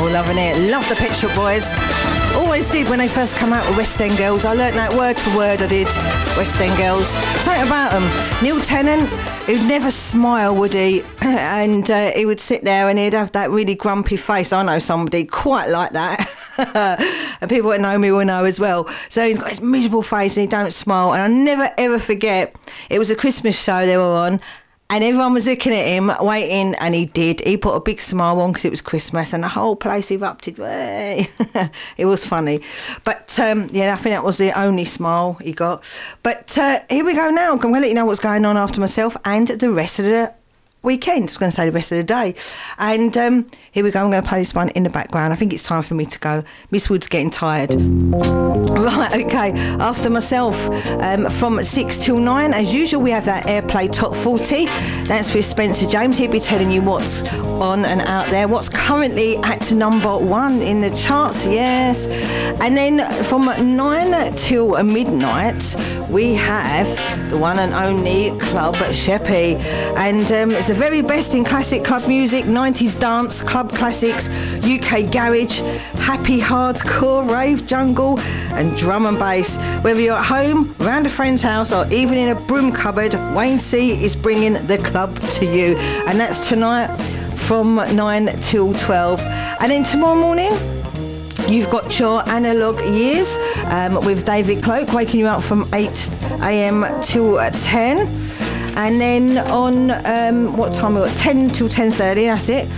loving it. Love the Pet Shop Boys. Always did when they first come out with West End Girls. I learnt that word for word, I did. West End Girls. Something about them. Neil Tennant, he'd never smile, would he? And he would sit there and he'd have that really grumpy face. I know somebody quite like that. And people that know me will know as well. So he's got this miserable face and he don't smile. And I'll never ever forget, it was a Christmas show they were on. And everyone was looking at him, waiting, and he did. He put a big smile on because it was Christmas, and the whole place erupted. It was funny. But, I think that was the only smile he got. But here we go now. I'm going to let you know what's going on after myself and the rest of the weekend. I was going to say the rest of the day. And here we go. I'm going to play this one in the background. I think it's time for me to go. Miss Wood's getting tired. Right, okay. After myself, from 6 till 9, as usual, we have that Airplay Top 40. That's with Spencer James. He'll be telling you what's on and out there, what's currently at number 1 in the charts, yes. And then from 9 till midnight, we have the one and only Club Sheppy. And it's the very best in classic club music, 90s dance, club classics, UK garage, happy hardcore, rave, jungle and drum and bass. Whether you're at home, around a friend's house or even in a broom cupboard, Wayne C is bringing the club to you. And that's tonight from 9 till 12. And then tomorrow morning, you've got your Analogue Years with David Cloak, waking you up from 8 a.m. till 10. And then on, what time we got? 10 till 10:30, that's it.